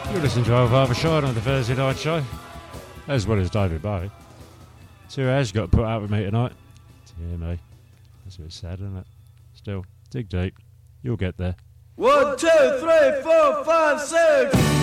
You're listening to Father Shine on the Thursday night show, as well as David Bowie. 2 hours got to put out with me tonight. Dear me. That's a bit sad, isn't it? Still, dig deep. You'll get there. 1, 2, 3, 4, 5, 6.